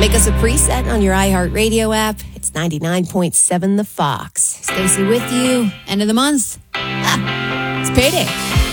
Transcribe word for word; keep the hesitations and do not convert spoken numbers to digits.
Make us a preset on your iHeartRadio app. It's ninety-nine point seven The Fox. Stacey with you. End of the month. Ah, it's payday.